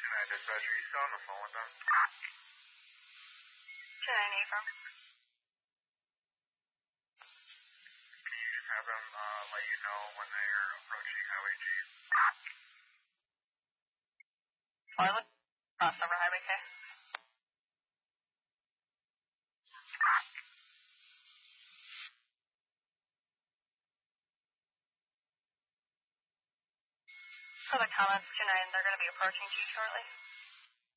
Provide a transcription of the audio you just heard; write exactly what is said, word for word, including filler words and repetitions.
two nine dispatcher, are you still on the phone with them? two nine affirm. Can you just have them uh, let you know when they're approaching Highway G? Toilet? Cross over Highway K. For the comments, two nine, they're going to be approaching G shortly.